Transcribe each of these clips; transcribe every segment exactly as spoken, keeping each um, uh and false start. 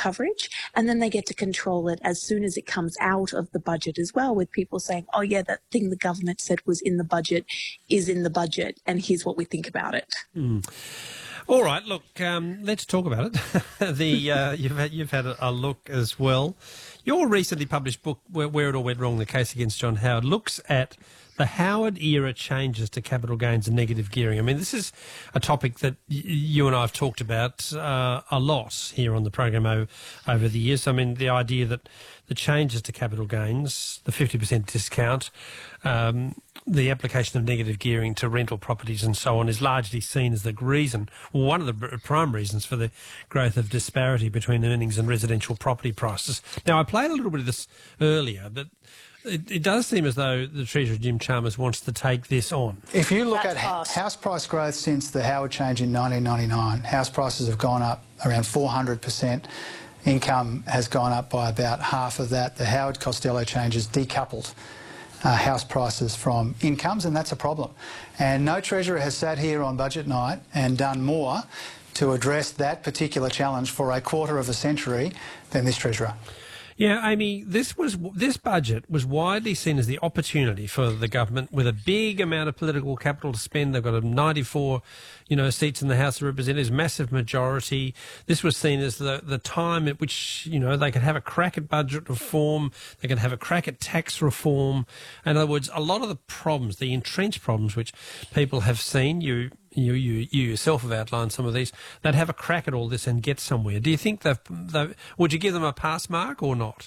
coverage, and then they get to control it as soon as it comes out of the budget as well, with people saying, oh yeah, that thing the government said was in the budget is in the budget, and here's what we think about it. Mm. All right, look, um, let's talk about it. the uh, you've had, you've had a, a look as well. Your recently published book, Where, Where It All Went Wrong, The Case Against John Howard, looks at the Howard-era changes to capital gains and negative gearing. I mean, this is a topic that y- you and I have talked about uh, a lot here on the program over, over the years. I mean, the idea that the changes to capital gains, the fifty percent discount, um, the application of negative gearing to rental properties and so on is largely seen as the reason, well, one of the prime reasons for the growth of disparity between earnings and residential property prices. Now, I played a little bit of this earlier, but It, it does seem as though the Treasurer, Jim Chalmers, wants to take this on. If you look That's at fast. house price growth since the Howard change in nineteen ninety-nine, house prices have gone up around four hundred percent. Income has gone up by about half of that. The Howard Costello changes decoupled uh, house prices from incomes, and that's a problem. And no Treasurer has sat here on budget night and done more to address that particular challenge for a quarter of a century than this Treasurer. Yeah, Amy, this was this budget was widely seen as the opportunity for the government, with a big amount of political capital to spend. They've got a ninety-four, you know, seats in the House of Representatives, massive majority. This was seen as the the time at which, you know, they could have a crack at budget reform, they could have a crack at tax reform. In other words, a lot of the problems, the entrenched problems which people have seen, you You, you, you yourself have outlined some of these, they'd have a crack at all this and get somewhere. Do you think they've, they've would you give them a pass mark or not?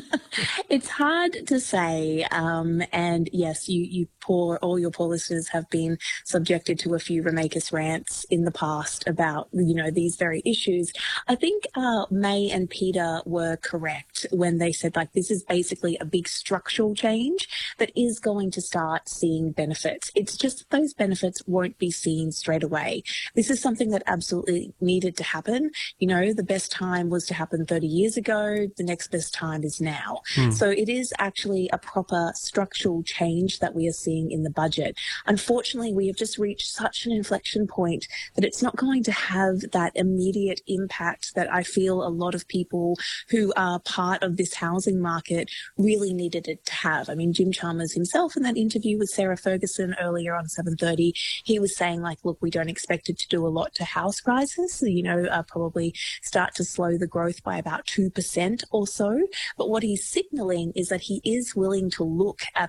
It's hard to say, um, and yes, you, you poor, all your poor listeners have been subjected to a few Ramakis rants in the past about, you know, these very issues. I think uh, May and Peter were correct when they said, like, this is basically a big structural change that is going to start seeing benefits. It's just that those benefits won't be seen straight away. This is something that absolutely needed to happen. You know, the best time was to happen thirty years ago. The next best time is now. Hmm. So it is actually a proper structural change that we are seeing in the budget. Unfortunately, we have just reached such an inflection point that it's not going to have that immediate impact that I feel a lot of people who are part of this housing market really needed it to have. I mean, Jim Chalmers himself in that interview with Sarah Ferguson earlier on seven thirty, he was saying, like, look, we don't expect it to do a lot to house prices, so, you know, uh, probably start to slow the growth by about two percent or so. But what he's signalling is that he is willing to look at